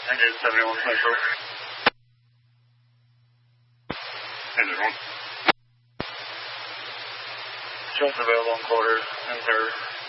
Engine 71 Central. Engine 1. Jones available on quarters and third.